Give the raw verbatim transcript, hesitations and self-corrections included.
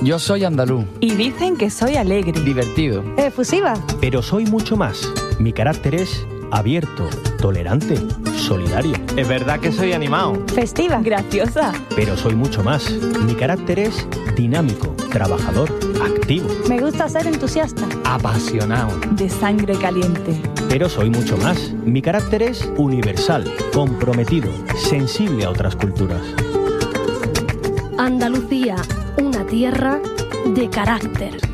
Yo soy andaluz. Y dicen que soy alegre. Divertido. Efusiva. Pero soy mucho más. Mi carácter es abierto, tolerante, solidario. Es verdad que soy animado. Festiva. Graciosa. Pero soy mucho más. Mi carácter es dinámico, trabajador, activo. Me gusta ser entusiasta. Apasionado. De sangre caliente. Pero soy mucho más. Mi carácter es universal, comprometido, sensible a otras culturas. Andalucía, una tierra de carácter.